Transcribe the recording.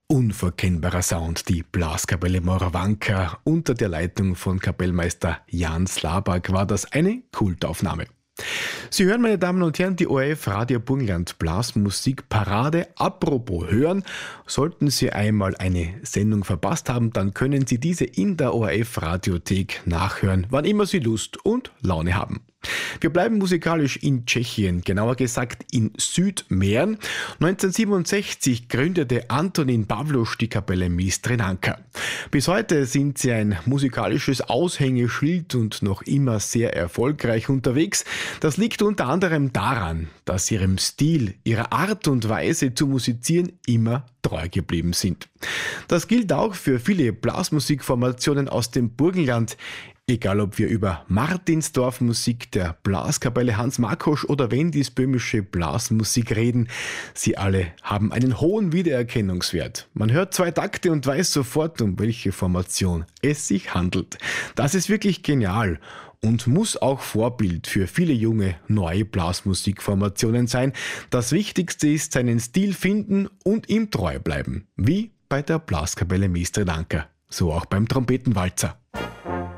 Unverkennbarer Sound, die Blaskapelle Moravanka unter der Leitung von Kapellmeister Jan Slabak war das eine Kultaufnahme. Sie hören, meine Damen und Herren, die ORF Radio Burgenland Blasmusik Parade. Apropos hören, sollten Sie einmal eine Sendung verpasst haben, dann können Sie diese in der ORF Radiothek nachhören, wann immer Sie Lust und Laune haben. Wir bleiben musikalisch in Tschechien, genauer gesagt in Südmähren. 1967 gründete Antonín Pavlos die Kapelle Mistrenanka. Bis heute sind sie ein musikalisches Aushängeschild und noch immer sehr erfolgreich unterwegs. Das liegt unter anderem daran, dass sie ihrem Stil, ihrer Art und Weise zu musizieren immer treu geblieben sind. Das gilt auch für viele Blasmusikformationen aus dem Burgenland. Egal ob wir über Martinsdorf-Musik der Blaskapelle Hans Markosch oder Wendys böhmische Blasmusik reden, sie alle haben einen hohen Wiedererkennungswert. Man hört 2 Takte und weiß sofort, um welche Formation es sich handelt. Das ist wirklich genial und muss auch Vorbild für viele junge, neue Blasmusikformationen sein. Das Wichtigste ist seinen Stil finden und ihm treu bleiben. Wie bei der Blaskapelle Mistrenanka. So auch beim Trompetenwalzer.